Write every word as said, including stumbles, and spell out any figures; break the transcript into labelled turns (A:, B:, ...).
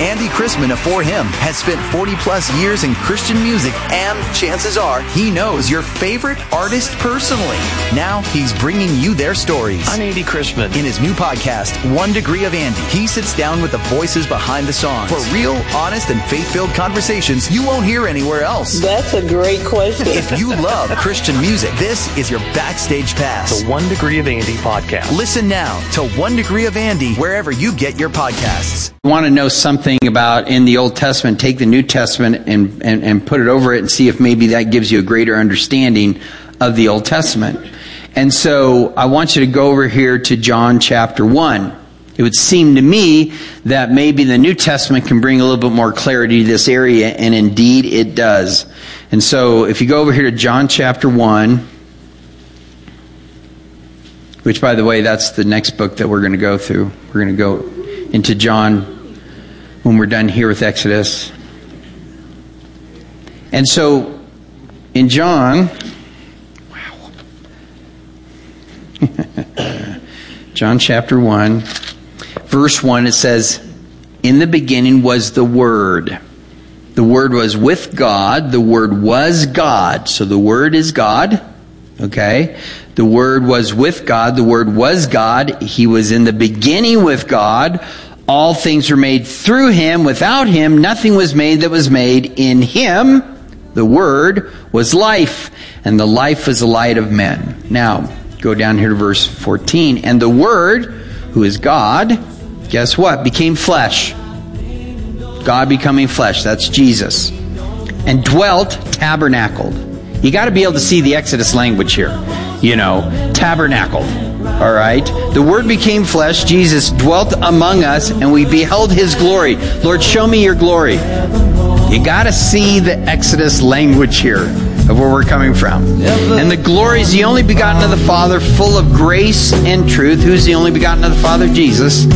A: Andy Chrisman of For Him has spent forty plus years in Christian music, and chances are he knows your favorite artist personally. Now he's bringing you their stories.
B: I'm Andy Chrisman.
A: In his new podcast, One Degree of Andy, he sits down with the voices behind the songs for real, honest, and faith-filled conversations you won't hear anywhere else.
C: That's a great question.
A: If you love Christian music, this is your backstage pass.
B: The One Degree of Andy podcast.
A: Listen now to One Degree of Andy wherever you get your podcasts.
D: Want to know something about in the Old Testament, take the New Testament and, and, and put it over it and see if maybe that gives you a greater understanding of the Old Testament. And so I want you to go over here to John chapter one. It would seem to me that maybe the New Testament can bring a little bit more clarity to this area, and indeed it does. And so if you go over here to John chapter one, which, by the way, that's the next book that we're going to go through. We're going to go into John when we're done here with Exodus. And so in John, wow, John chapter one, verse one, it says, "In the beginning was the Word. The Word was with God. The Word was God." So the Word is God. Okay? The Word was with God. The Word was God. He was in the beginning with God. All things were made through Him. Without Him, nothing was made that was made. In Him, the Word, was life, and the life was the light of men. Now, go down here to verse fourteen. "And the Word, who is God," guess what? "Became flesh." God becoming flesh. That's Jesus. "And dwelt," tabernacled. You got to be able to see the Exodus language here. You know, tabernacled. All right? "The Word became flesh. Jesus dwelt among us, and we beheld His glory." Lord, show me your glory. You got to see the Exodus language here of where we're coming from. "And the glory is the only begotten of the Father, full of grace and truth." Who's the only begotten of the Father? Jesus.